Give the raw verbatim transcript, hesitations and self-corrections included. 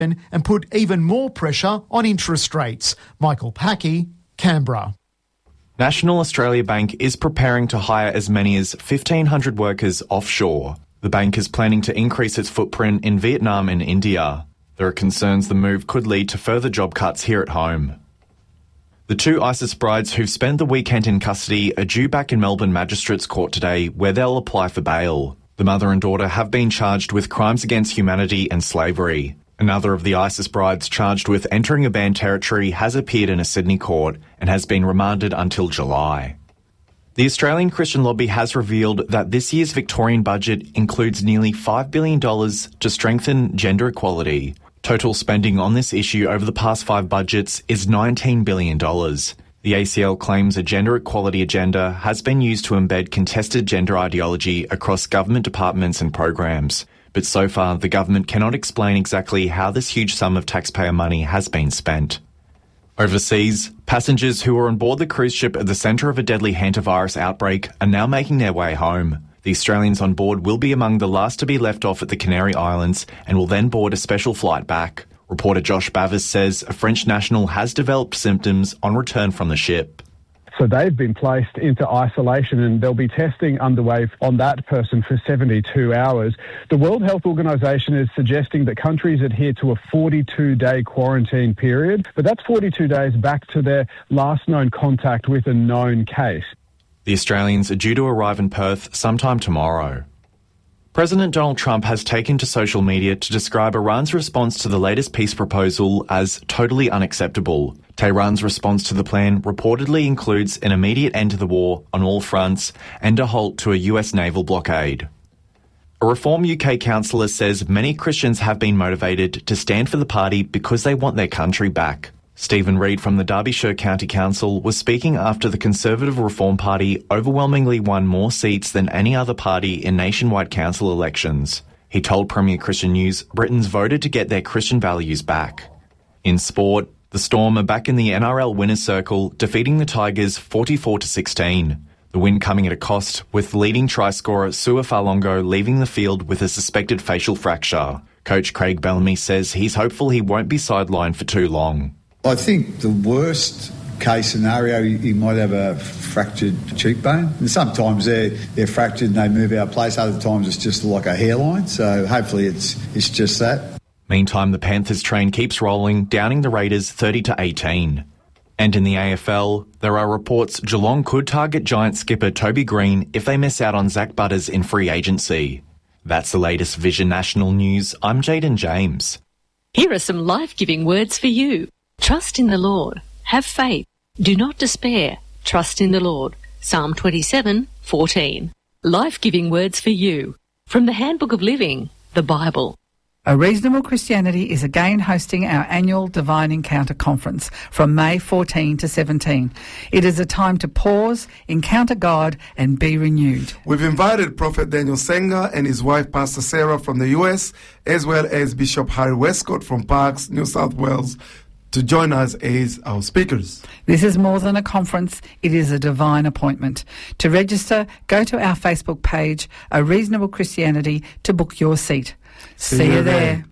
and put even more pressure on interest rates. Michael Packey, Canberra. National Australia Bank is preparing to hire as many as fifteen hundred workers offshore. The bank is planning to increase its footprint in Vietnam and India. There are concerns the move could lead to further job cuts here at home. The two ISIS brides who've spent the weekend in custody are due back in Melbourne Magistrates Court today, where they'll apply for bail. The mother and daughter have been charged with crimes against humanity and slavery. Another of the ISIS brides charged with entering a banned territory has appeared in a Sydney court and has been remanded until July. The Australian Christian Lobby has revealed that this year's Victorian budget includes nearly five billion dollars to strengthen gender equality. Total spending on this issue over the past five budgets is nineteen billion dollars. The A C L claims a gender equality agenda has been used to embed contested gender ideology across government departments and programs. But so far, the government cannot explain exactly how this huge sum of taxpayer money has been spent. Overseas, passengers who were on board the cruise ship at the centre of a deadly hantavirus outbreak are now making their way home. The Australians on board will be among the last to be left off at the Canary Islands and will then board a special flight back. Reporter Josh Bavis says a French national has developed symptoms on return from the ship. So they've been placed into isolation and there'll be testing underway on that person for seventy-two hours. The World Health Organization is suggesting that countries adhere to a forty-two day quarantine period, but that's forty-two days back to their last known contact with a known case. The Australians are due to arrive in Perth sometime tomorrow. President Donald Trump has taken to social media to describe Iran's response to the latest peace proposal as totally unacceptable. Tehran's response to the plan reportedly includes an immediate end to the war on all fronts and a halt to a U S naval blockade. A Reform U K councillor says many Christians have been motivated to stand for the party because they want their country back. Stephen Reid from the Derbyshire County Council was speaking after the Conservative Reform Party overwhelmingly won more seats than any other party in nationwide council elections. He told Premier Christian News Britons voted to get their Christian values back. In sport, the Storm are back in the N R L winners' circle, defeating the Tigers forty-four to sixteen. The win coming at a cost, with leading try scorer Sua Falongo leaving the field with a suspected facial fracture. Coach Craig Bellamy says he's hopeful he won't be sidelined for too long. I think the worst case scenario, you might have a fractured cheekbone. And sometimes they're, they're fractured and they move out of place. Other times it's just like a hairline. So hopefully it's it's just that. Meantime, the Panthers train keeps rolling, downing the Raiders thirty to eighteen. And in the A F L, there are reports Geelong could target Giants skipper Toby Green if they miss out on Zach Butters in free agency. That's the latest Vision National News. I'm Jaden James. Here are some life-giving words for you. Trust in the Lord. Have faith. Do not despair. Trust in the Lord. Psalm twenty-seven, fourteen. Life-giving words for you. From the Handbook of Living, the Bible. A Reasonable Christianity is again hosting our annual Divine Encounter Conference from May fourteenth to seventeenth. It is a time to pause, encounter God and be renewed. We've invited Prophet Daniel Senga and his wife Pastor Sarah from the U S, as well as Bishop Harry Westcott from Parkes, New South Wales, to join us as our speakers. This is more than a conference, it is a divine appointment. To register, go to our Facebook page, A Reasonable Christianity, to book your seat. See, See you there. there.